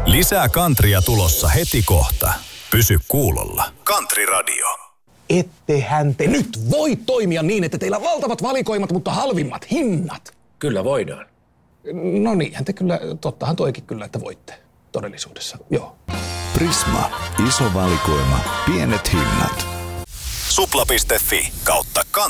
Lisää Kantria tulossa heti kohta. Pysy kuulolla. Country Radio. Ettehän te nyt voi toimia niin, että teillä on valtavat valikoimat, mutta halvimmat hinnat. Kyllä voidaan. No niinhän te kyllä, tottahan toikin kyllä, että voitte todellisuudessa, joo. Prisma. Iso valikoima. Pienet hinnat. Supla.fi/Country.